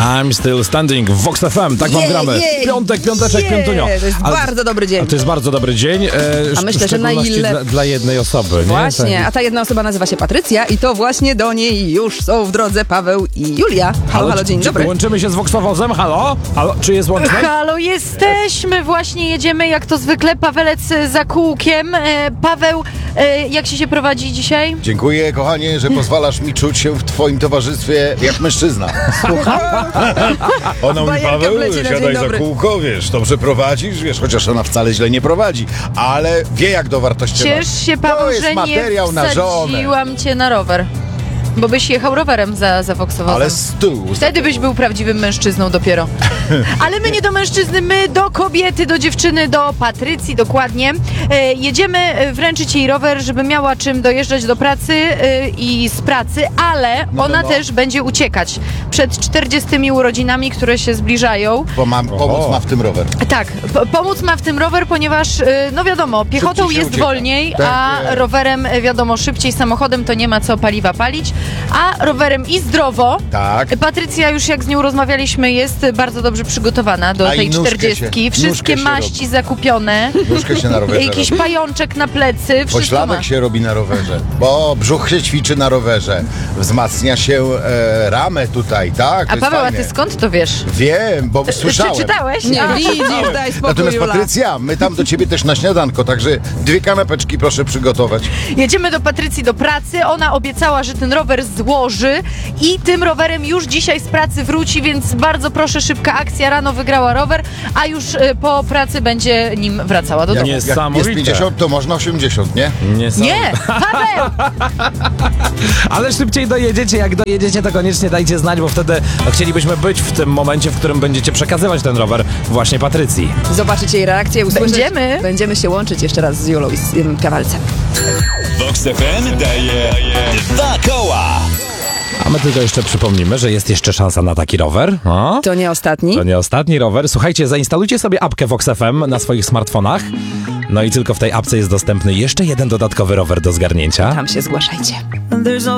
I'm Still Standing w Vox FM, tak wam gramy. Piąteczek, piątunio. To jest bardzo dobry dzień. To jest bardzo dobry dzień. A myślę, że na ile... dla jednej osoby. Nie? Właśnie, a ta jedna osoba nazywa się Patrycja i to właśnie do niej już są w drodze Paweł i Julia. Halo, dzień dobry. Łączymy się z Voxowozem, halo? Czy jest łączność? Halo, jesteśmy, właśnie jedziemy jak to zwykle, Pawelec za kółkiem. Paweł, jak się prowadzi dzisiaj? Dziękuję, kochanie, że pozwalasz mi czuć się w twoim towarzystwie jak mężczyzna. Słucham? Ona mówi, Bajerka Paweł, wleci na dzień siadaj za dobry. kółko, wiesz, dobrze prowadzisz, wiesz, chociaż ona wcale źle nie prowadzi, ale wie jak dowartościować. Ciesz się, To Paweł, jest że nie materiał na żonę. wsadziłam cię na rower. Bo byś jechał rowerem za Voxowozem. Ale z tyłu. Wtedy byś był prawdziwym mężczyzną dopiero. Ale my nie do mężczyzny, my do kobiety, do dziewczyny, do Patrycji dokładnie. Jedziemy wręczyć jej rower, żeby miała czym dojeżdżać do pracy i z pracy, ale ona też będzie uciekać przed 40 urodzinami, które się zbliżają. Pomóc ma w tym rower. Tak, pomóc ma w tym rower, ponieważ, no wiadomo, piechotą Szybciej się jest ucieka. wolniej, Tak a jest. rowerem wiadomo szybciej, samochodem to nie ma co paliwa palić, a rowerem i zdrowo. Tak. Patrycja już jak z nią rozmawialiśmy jest bardzo dobrze przygotowana do A i tej nóżkę 40. się Wszystkie robi. maści zakupione, Nóżkę się na rowerze jakiś robi. pajączek na plecy, wszystko ma. Pośladek się robi na rowerze, bo brzuch się ćwiczy na rowerze, wzmacnia się ramę tutaj, tak? To A jest Paweł, a fajne. ty skąd to wiesz? Wiem, bo słyszałem. Przeczytałeś? Nie, A. widzisz, daj spokój, Natomiast Jula. Patrycja, my tam do ciebie też na śniadanko, także 2 kanapeczki proszę przygotować. Jedziemy do Patrycji do pracy. Ona obiecała, że ten rower złoży i tym rowerem już dzisiaj z pracy wróci, więc bardzo proszę, szybka akcja. Rano wygrała rower, a już po pracy będzie nim wracała do domu. Jak Niesamowite. jest 50, to można 80, nie? Nie, Paweł! Ale szybciej dojedziecie. Jak dojedziecie, to koniecznie dajcie znać, bo wtedy chcielibyśmy być w tym momencie, w którym będziecie przekazywać ten rower właśnie Patrycji. Zobaczycie jej reakcję, usłyszeć. Będziemy się łączyć jeszcze raz z Julą i z Kawalcem. Vox FM daje 2 koła. A my tylko jeszcze przypomnimy, że jest jeszcze szansa na taki rower. O? To nie ostatni. To nie ostatni rower. Słuchajcie, zainstalujcie sobie apkę Vox FM na swoich smartfonach. No i tylko w tej apce jest dostępny jeszcze jeden dodatkowy rower do zgarnięcia. Tam się zgłaszajcie.